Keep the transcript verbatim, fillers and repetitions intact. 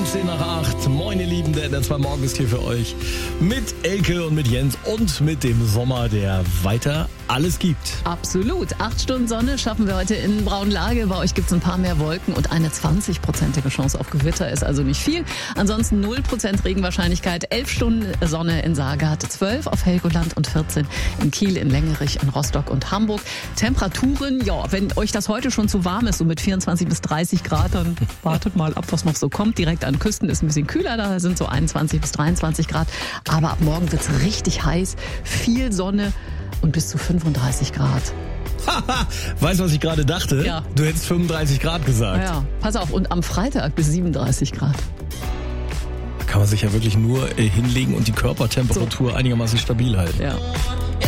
zehn nach acht. Moin ihr Lieben, der N R zwei Morgen ist hier für euch. Mit Elke und mit Jens und mit dem Sommer, der weiter alles gibt. Absolut. Acht Stunden Sonne schaffen wir heute in Braunlage. Bei euch gibt es ein paar mehr Wolken und eine zwanzig-prozentige Chance auf Gewitter, ist also nicht viel. Ansonsten null Prozent Regenwahrscheinlichkeit. elf Stunden Sonne in Saargard, zwölf auf Helgoland und vierzehn in Kiel, in Lengerich, in Rostock und Hamburg. Temperaturen, ja, wenn euch das heute schon zu warm ist, so mit vierundzwanzig bis dreißig Grad, dann wartet mal ab, was noch so kommt. Direkt an Küsten ist ein bisschen kühler, da sind so einundzwanzig bis dreiundzwanzig Grad. Aber ab morgen wird es richtig heiß, viel Sonne und bis zu fünfunddreißig Grad. Weißt du, was ich gerade dachte? Ja. Du hättest fünfunddreißig Grad gesagt. Ja, pass auf, und am Freitag bis siebenunddreißig Grad. Da kann man sich ja wirklich nur äh, hinlegen und die Körpertemperatur so einigermaßen stabil halten. Ja.